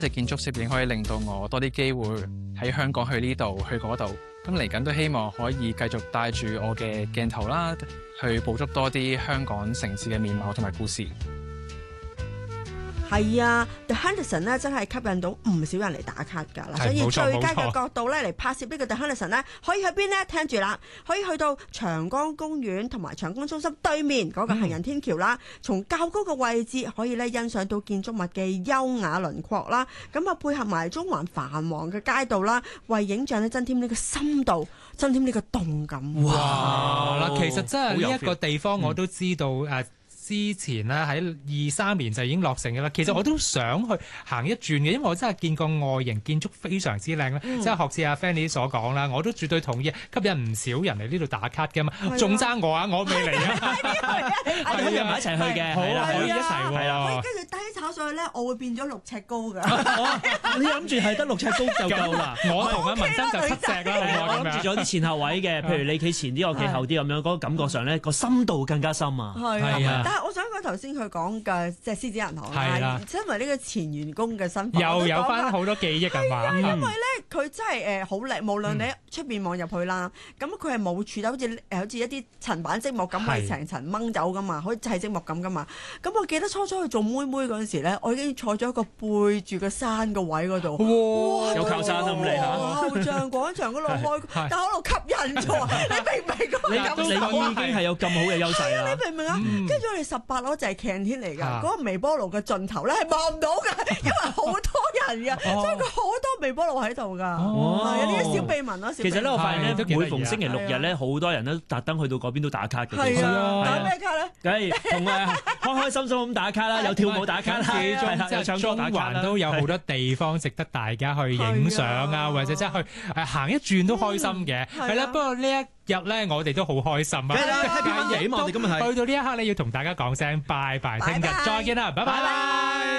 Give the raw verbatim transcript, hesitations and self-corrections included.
即係建築攝影可以令到我多啲機會喺香港去呢度去嗰度，咁嚟緊都希望可以繼續帶住我嘅鏡頭啦，去捕捉多啲香港城市嘅面貌同埋故事。 係啊 ，The Henderson 咧真係吸引到唔少人嚟打卡㗎啦，所以最佳嘅角度咧嚟拍攝呢個 The Henderson 咧，可以去邊呢？聽住啦，可以去到長江公園同埋長江中心對面嗰個行人天橋啦，從較高嘅位置可以咧欣賞到建築物嘅優雅輪廓啦，咁啊配合埋中環繁忙嘅街道啦，為影像咧增添呢個深度，增添呢個動感。 哇！嗱，其實真係呢一個地方我都知道誒。嗯之前咧喺二三年就已經落成嘅啦，其實我都想去行一轉嘅，因為我真係見過外形建築非常之靚咧，即係、嗯、學似阿 Fanny 所講啦，我都絕對同意吸引唔少人嚟呢度打卡嘅嘛，仲爭我啊，我未嚟啊， 係約埋一齊去嘅， 好啊，可以一齊喎， 跟住低炒上去咧，我會變咗六尺高㗎， 你諗住係得六尺高就夠啦， 我同阿文生就七尺啦， 我諗住咗啲前後位嘅，譬如你企前啲，我企後啲咁樣，嗰個感覺上咧個深度更加深啊， 係啊，但係我想講頭先佢講嘅即係獅子銀行啦，因為呢個前員工嘅身份又有翻好多記憶係嘛？ 因為咧佢真係誒好叻，無論你出邊望入去啦，咁佢係冇處理好似誒好似一啲層板積木咁，係成層掹走噶嘛，好似砌積木咁噶嘛。咁我記得初初去做妹妹嗰陣時咧，我已經坐咗一個背住個山個位嗰度，哇！ 有靠山咁嚟嚇， 偶像廣場嗰度開，但係喺度吸引咗，你明唔明？ 你你已經係有咁好嘅優勢啦， 你明唔明啊？跟住我哋十八樓就係 canteen 嚟㗎，嗰個微波爐嘅盡頭咧係望唔到㗎，因為好多人㗎，所以佢好多微波爐喺度㗎。係呢啲小秘聞咯。 其實咧，我發現咧，每逢星期六日咧，好多人都特登去到嗰邊都打卡嘅。 係啊，打咩卡咧？ 梗係同啊開開心心咁打卡啦，有跳舞打卡啦，有唱歌打卡啦。 都有好多地方值得大家去影相啊，或者即係去誒行一轉都開心嘅。係啦，不過呢一日咧，我哋都好開心啊！ 係啦，我哋今日係去到呢一刻咧，要同大家講聲拜拜，聽日再見啦，拜拜。